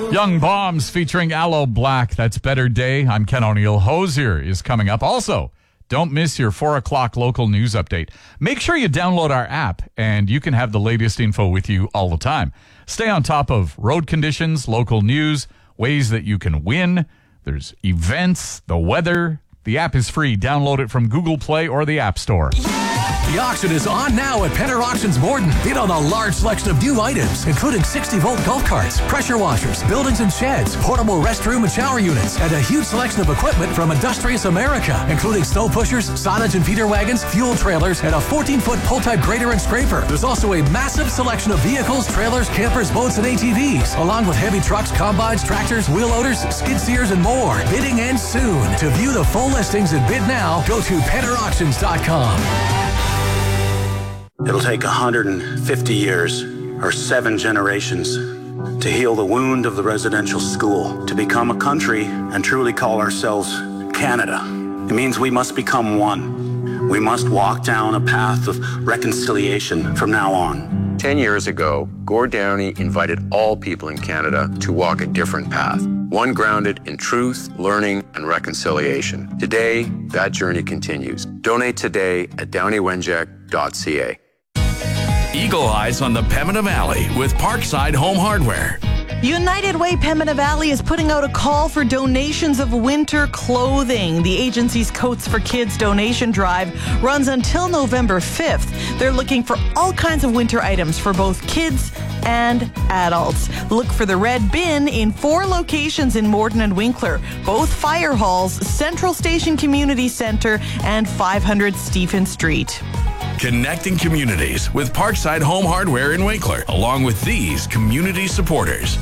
Young Bombs featuring Aloe Black. That's Better Day. I'm Ken O'Neill. Hosier is coming up. Also, don't miss your 4 o'clock local news update. Make sure you download our app, and you can have the latest info with you all the time. Stay on top of road conditions, local news, ways that you can win. There's events, the weather. The app is free. Download it from Google Play or the App Store. The auction is on now at Penner Auctions Morden. Bid on a large selection of new items, including 60-volt golf carts, pressure washers, buildings and sheds, portable restroom and shower units, and a huge selection of equipment from Industrious America, including snow pushers, silage and feeder wagons, fuel trailers, and a 14-foot pull-type grader and scraper. There's also a massive selection of vehicles, trailers, campers, boats, and ATVs, along with heavy trucks, combines, tractors, wheel loaders, skid steers, and more. Bidding ends soon. To view the full listings and bid now, go to PennerAuctions.com. It'll take 150 years, or 7 generations, to heal the wound of the residential school, to become a country and truly call ourselves Canada. It means we must become one. We must walk down a path of reconciliation from now on. 10 years ago, Gord Downey invited all people in Canada to walk a different path, one grounded in truth, learning, and reconciliation. Today, that journey continues. Donate today at downeywenjack.ca. Eagle Eyes on the Pembina Valley with Parkside Home Hardware. United Way Pembina Valley is putting out a call for donations of winter clothing. The agency's Coats for Kids donation drive runs until November 5th. They're looking for all kinds of winter items for both kids and adults. Look for the Red Bin in 4 locations in Morden and Winkler, both fire halls, Central Station Community Centre, and 500 Stephen Street. Connecting communities with Parkside Home Hardware in Winkler, along with these community supporters.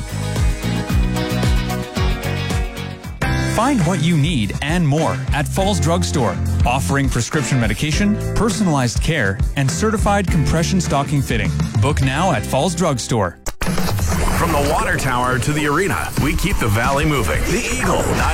Find what you need and more at Falls Drug Store, offering prescription medication, personalized care, and certified compression stocking fitting. Book now at Falls Drug Store. From the water tower to the arena, we keep the valley moving. The Eagle